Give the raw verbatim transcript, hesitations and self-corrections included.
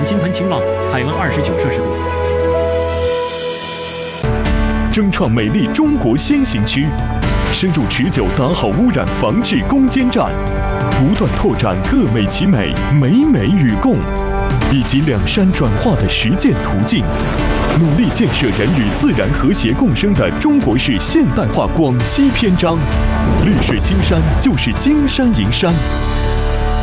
港金盆晴朗，海温二十九摄氏度。 争创美丽中国先行区，深入持久打好污染防治攻坚战，不断拓展各美其美、美美与共，以及两山转化的实践途径，努力建设人与自然和谐共生的中国式现代化广西篇章。绿水青山就是金山银山。